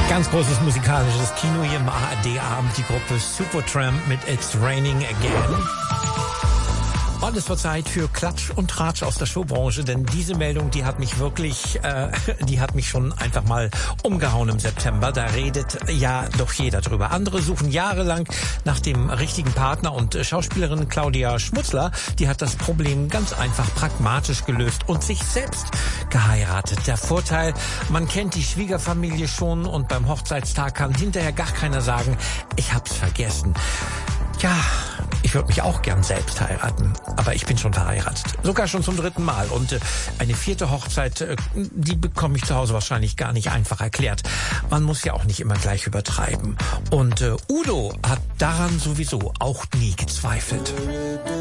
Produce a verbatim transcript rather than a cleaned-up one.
Ganz großes musikalisches Kino hier im A R D-Abend. Die Gruppe Supertramp mit It's Raining Again. Und es wird Zeit für Klatsch und Tratsch aus der Showbranche, denn diese Meldung, die hat mich wirklich, äh, die hat mich schon einfach mal umgehauen im September. Da redet ja doch jeder drüber. Andere suchen jahrelang nach dem richtigen Partner und Schauspielerin Claudia Schmutzler, die hat das Problem ganz einfach pragmatisch gelöst und sich selbst geheiratet. Der Vorteil, man kennt die Schwiegerfamilie schon und beim Hochzeitstag kann hinterher gar keiner sagen, ich hab's vergessen. Ja, ich würde mich auch gern selbst heiraten, aber ich bin schon verheiratet. Sogar schon zum dritten Mal. Und äh, eine vierte Hochzeit, äh, die bekomme ich zu Hause wahrscheinlich gar nicht einfach erklärt. Man muss ja auch nicht immer gleich übertreiben. Und äh, Udo hat daran sowieso auch nie gezweifelt.